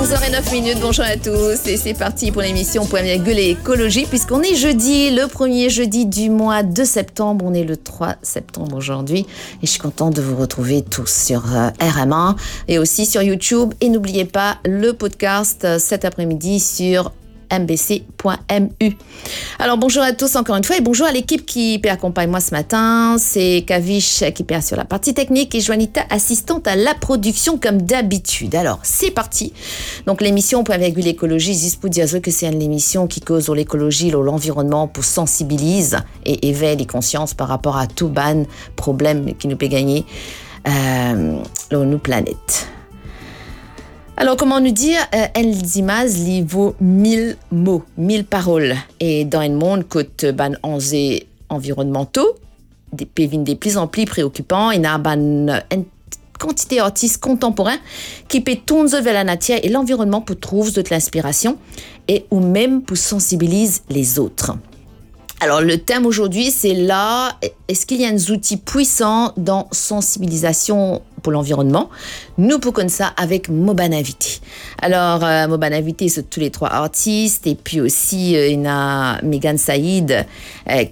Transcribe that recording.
11h09, bonjour à tous et c'est parti pour l'émission Point Virgule et Écologie puisqu'on est jeudi, le premier jeudi du mois de septembre, on est le 3 septembre aujourd'hui et je suis contente de vous retrouver tous sur RMA et aussi sur YouTube et n'oubliez pas le podcast cet après-midi sur mbc.mu. Alors bonjour à tous encore une fois et bonjour à l'équipe qui accompagne moi ce matin. C'est Kavish qui est sur la partie technique et Juanita assistante à la production comme d'habitude. Alors c'est parti. Donc l'émission Point Virgule Écologie, juste pour dire que c'est une émission qui cause sur l'écologie, sur l'environnement pour sensibiliser et éveiller les consciences par rapport à tout ban problème qui nous peut gagner nos planètes. Alors, comment nous dire, Elzimaz li vaut 1000 mots, 1000 paroles. Et dans un monde côté ban enjeux environnementaux, des plus en plus préoccupants, il y a une quantité d'artistes contemporains qui peut tourner vers la nature et l'environnement pour trouver de l'inspiration et ou même pour sensibiliser les autres. Alors, le thème aujourd'hui, c'est là, est-ce qu'il y a des outils puissants dans sensibilisation pour l'environnement? Nous, pour comme ça, avec Moban invité. Alors, Moban invité, c'est tous les trois artistes. Et puis aussi, il y a Megan Saïd,